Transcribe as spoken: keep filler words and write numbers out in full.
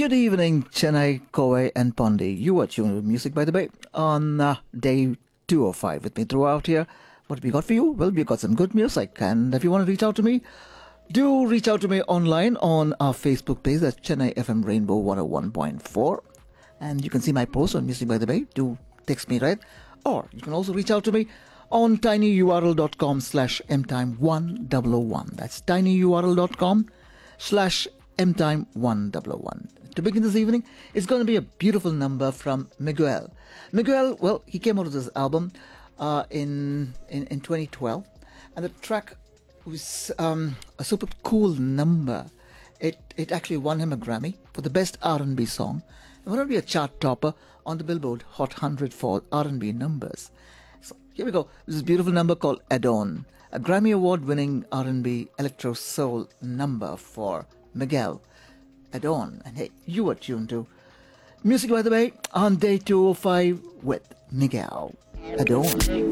Good evening, Chennai, Kowai, and Pondi. You are tuned with Music by the Bay on uh, day two oh five with me throughout here. What have we got for you? Well, we've got some good music, and if you want to reach out to me, do reach out to me online on our Facebook page. That's Chennai F M Rainbow one oh one point four. And you can see my post on Music by the Bay. Do text me, right? Or you can also reach out to me on tinyurl.com slash mtime1001. That's tinyurl.com slash mtime1001. To begin this evening, it's going to be a beautiful number from Miguel. Miguel, well, he came out with this album uh, in, in in twenty twelve, and the track was um, a super cool number. It it actually won him a Grammy for the best R and B song. It going to be a chart topper on the Billboard Hot one hundred for R and B numbers. So here we go. This is a beautiful number called Adon, a Grammy Award-winning R and B electro soul number for Miguel. Adon. And hey, you are tuned to Music by the Bay on day two oh five with Miguel. Adon.